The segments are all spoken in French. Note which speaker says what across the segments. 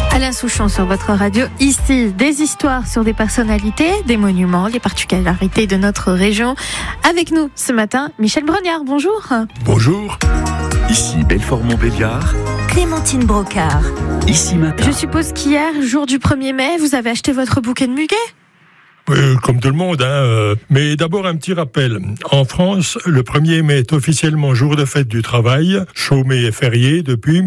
Speaker 1: Alain Souchon sur votre radio. Ici, des histoires sur des personnalités, des monuments, les particularités de notre région. Avec nous ce matin, Michel Brognard. Bonjour.
Speaker 2: Bonjour.
Speaker 3: Ici Belfort-Montbéliard.
Speaker 4: Clémentine Brocard.
Speaker 3: Ici Matin.
Speaker 1: Je suppose qu'hier, jour du 1er mai, vous avez acheté votre bouquet de muguet ?
Speaker 2: Comme tout le monde, mais d'abord un petit rappel. En France, le 1er mai est officiellement jour de fête du travail, chômé et férié depuis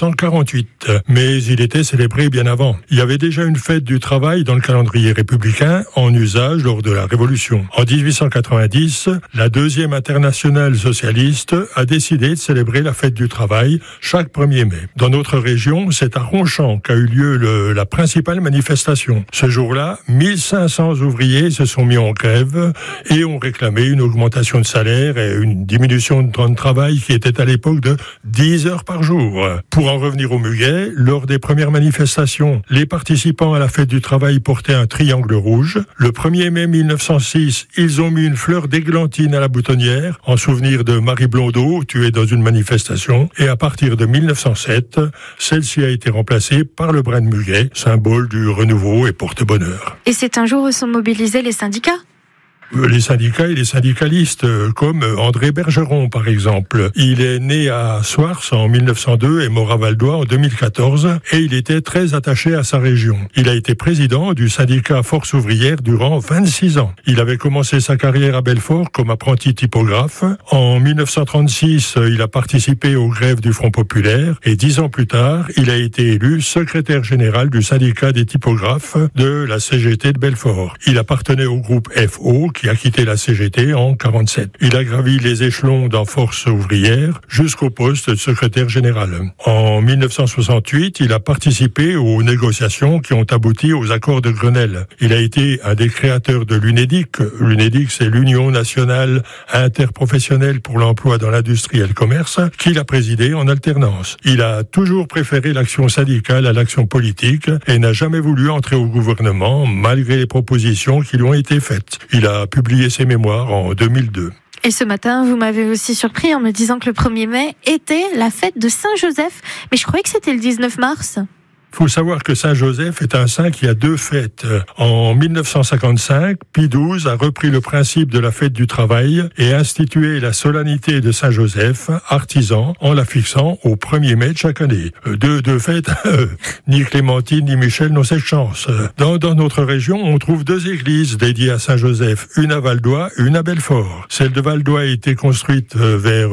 Speaker 2: 1948. Mais il était célébré bien avant. Il y avait déjà une fête du travail dans le calendrier républicain en usage lors de la Révolution. En 1890, la deuxième internationale socialiste a décidé de célébrer la fête du travail chaque 1er mai. Dans notre région, c'est à Ronchamp qu'a eu lieu la principale manifestation. Ce jour-là, 1500 ouvriers se sont mis en grève et ont réclamé une augmentation de salaire et une diminution de temps de travail qui était à l'époque de 10 heures par jour. Pour en revenir au muguet, lors des premières manifestations, les participants à la fête du travail portaient un triangle rouge. Le 1er mai 1906, ils ont mis une fleur d'églantine à la boutonnière en souvenir de Marie Blondeau, tuée dans une manifestation. Et à partir de 1907, celle-ci a été remplacée par le brin de muguet, symbole du renouveau et porte-bonheur.
Speaker 1: Et c'est un jour où sont mobilisés les syndicats ?
Speaker 2: Les syndicats et les syndicalistes, comme André Bergeron, par exemple. Il est né à Soars en 1902 et mort à Valdois en 2014, et il était très attaché à sa région. Il a été président du syndicat Force ouvrière durant 26 ans. Il avait commencé sa carrière à Belfort comme apprenti typographe. En 1936, il a participé aux grèves du Front populaire, et 10 ans plus tard, il a été élu secrétaire général du syndicat des typographes de la CGT de Belfort. Il appartenait au groupe FO, qui a quitté la CGT en 1947. Il a gravi les échelons dans Force ouvrière jusqu'au poste de secrétaire général. En 1968, il a participé aux négociations qui ont abouti aux accords de Grenelle. Il a été un des créateurs de l'UNEDIC. L'UNEDIC, c'est l'Union nationale interprofessionnelle pour l'emploi dans l'industrie et le commerce, qu'il a présidé en alternance. Il a toujours préféré l'action syndicale à l'action politique et n'a jamais voulu entrer au gouvernement malgré les propositions qui lui ont été faites. Il a publié ses mémoires en 2002.
Speaker 1: Et ce matin, vous m'avez aussi surpris en me disant que le 1er mai était la fête de Saint-Joseph. Mais je croyais que c'était le 19 mars.
Speaker 2: Il faut savoir que Saint-Joseph est un saint qui a deux fêtes. En 1955, Pie XII a repris le principe de la fête du travail et institué la solennité de Saint-Joseph, artisan, en la fixant au 1er mai de chaque année. Deux fêtes, ni Clémentine ni Michel n'ont cette chance. Dans notre région, on trouve deux églises dédiées à Saint-Joseph, une à Valdois, une à Belfort. Celle de Valdois a été construite vers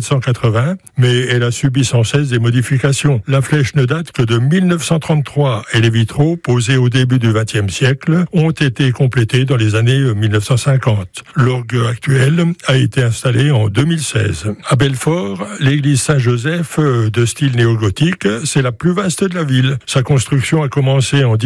Speaker 2: 1780, mais elle a subi sans cesse des modifications. La flèche ne date que de 1933 et les vitraux, posés au début du XXe siècle, ont été complétés dans les années 1950. L'orgue actuel a été installé en 2016. À Belfort, l'église Saint-Joseph de style néo-gothique, c'est la plus vaste de la ville. Sa construction a commencé en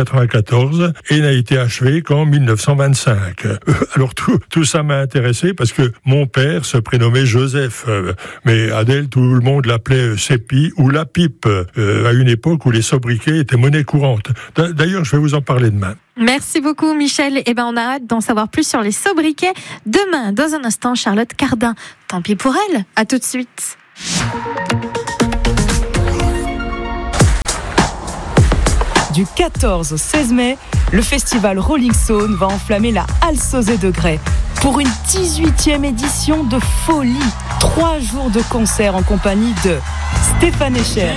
Speaker 2: 1894 et n'a été achevée qu'en 1925. Alors tout ça m'a intéressé parce que mon père se prénommait Joseph, mais Adèle, tout le monde l'appelait Sépi ou la pipe, à une époque où les sobriquets étaient monnaie courante. D'ailleurs, je vais vous en parler demain.
Speaker 1: Merci beaucoup, Michel. On a hâte d'en savoir plus sur les sobriquets demain. Dans un instant, Charlotte Cardin. Tant pis pour elle. À tout de suite.
Speaker 5: Du 14 au 16 mai, le festival Rolling Stone va enflammer la Halle Sauzet de Grès pour une 18e édition de folie. 3 jours de concert en compagnie de Stéphane Echer,